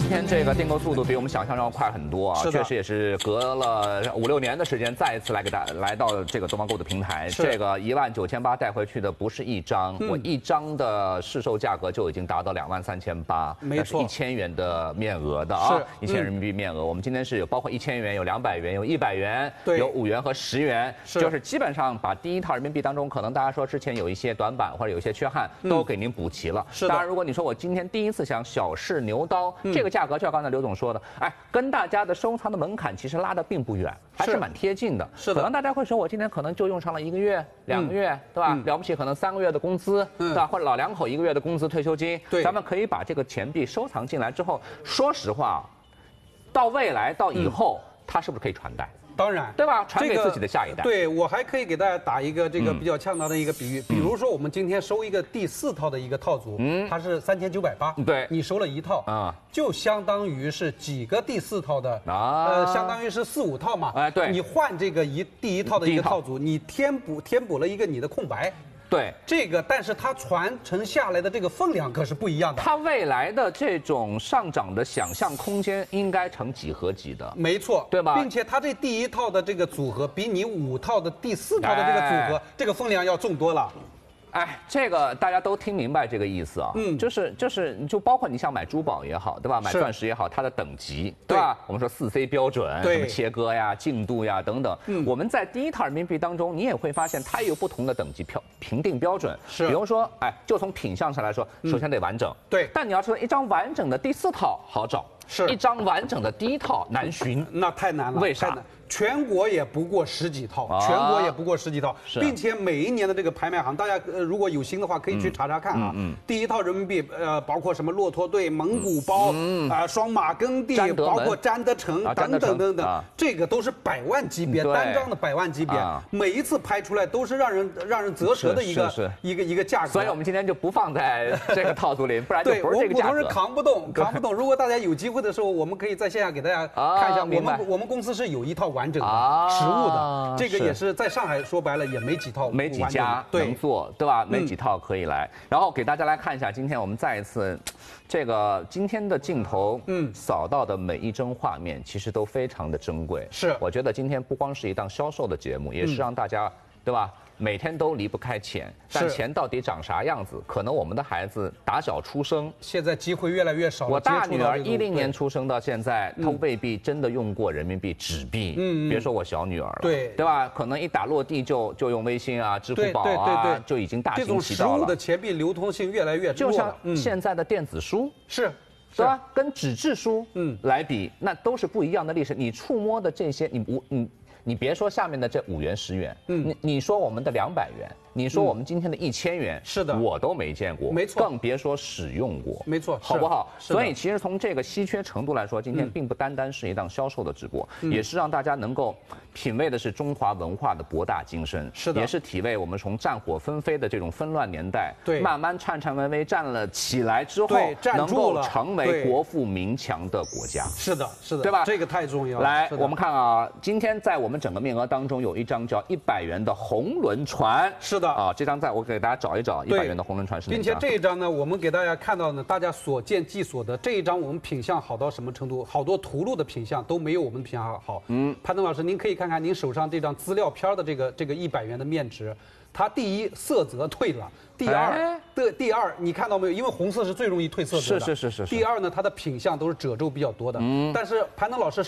天这个订购速度比我们想象中要快很多啊，确实也是隔了5、6年的时间，再一次来到这个东方购的平台。这个19800带回去的不是一张，我一张的市售价格就已经达到23800， 没错 ，1000元的面额的啊，1000人民币面额。我们今天是有包括1000元、有200元、有100元、有5元和10元，就是基本上把第一套人民币当中可能大家说之前有一些短板或者有一些缺憾都给您补齐了。当然，如果你说我今天第一次想小试牛刀，这个价格就像刚才刘总说的，哎，跟大家的收藏的门槛其实拉得并不远，还是蛮贴近的。是的，可能大家会说，我今天可能就用上了1个月、2个月，对吧？了不起可能3个月的工资，对吧？或者老两口1个月的工资、退休金，咱们可以把这个钱币收藏进来之后，说实话，到未来到以后，它是不是可以传代？ 当然， 对吧？传给自己的下一代。 对，我还可以给大家打一个这个比较恰当的一个比喻，比如说我们今天收一个第4套的一个套组，它是3980， 对， 你收了1套啊，就相当于是几个第4套的相当于是4、5套嘛。哎，对，你换这个第1套的一个套组，你填补了一个你的空白。对这个，但是它传承下来的这个分量可是不一样的。 它未来的这种上涨的想象空间应该成几何级的， 没错，对吧？并且它这第1套的这个组合比你5套的第4套的这个组合，这个分量要重多了。 哎，这个大家都听明白这个意思啊，就包括你想买珠宝也好，对吧？买钻石也好，它的等级，对吧？我们说4C 标准，什么切割呀、净度呀等等。我们在第一套人民币当中，你也会发现它也有不同的等级评定标准。是，比如说，哎，就从品相上来说，首先得完整。对，但你要知道，一张完整的第4套好找，一张完整的第1套难寻， 那太难了。为啥？全国也不过10几套，全国也不过10几套，并且每一年的这个拍卖行，大家如果有心的话，可以去查查看啊。第1套人民币，包括什么骆驼队、蒙古包双马耕地，包括詹德成等等，这个都是100万级别，单张的100万级别，每一次拍出来都是让人啧舌的一个价格。 所以我们今天就不放在这个套组里，不然就不是这个价格。 普通人扛不动。如果大家有机会的时候，我们可以在线下给大家看一下，我们公司是有1套完整的实物的，这个也是在上海说白了也没几套， 没几家能做，对吧？没几套可以来。然后给大家来看一下，今天我们再一次，这个今天的镜头，扫到的每一帧画面其实都非常的珍贵。是，我觉得今天不光是一档销售的节目，也是让大家，对吧？每天都离不开钱，但钱到底长啥样子？可能我们的孩子打小出生， 现在机会越来越少。 我大女儿10年出生到现在，她未必真的用过人民币纸币。别说我小女儿了，对吧？可能一打落地就用微信啊、支付宝啊，就已经大行其道了。 这种实物的钱币流通性越来越弱， 就像现在的电子书是吧？跟纸质书来比，那都是不一样的历史。你触摸的这些，你别说下面的这5元、10元，你说我们的200元，你说我们今天的1000元，是的，我都没见过，没错，更别说使用过， 没错， 好不好？所以其实从这个稀缺程度来说，今天并不单单是一档销售的直播，也是让大家能够品味的是中华文化的博大精深，是的，也是体味我们从战火纷飞的这种纷乱年代，对，慢慢颤颤巍巍站了起来之后，能够成为国富民强的国家。 是的，是的， 对吧？ 这个太重要了。 来，我们看啊，今天在我们整个面额当中有一张叫100元的红轮船。是的啊，这张我给大家找一找100元的红轮船是哪张？ 并且这一张呢，我们给大家看到呢，大家所见即所得。这一张我们品相好到什么程度？好多图录的品相都没有我们的品相好。潘东老师，您可以看看您手上这张资料片的这个100元的面值，它第一色泽退了。第二，你看到没有？因为红色是最容易褪色泽的。是。第二呢，它的品相都是褶皱比较多的。但是潘东老师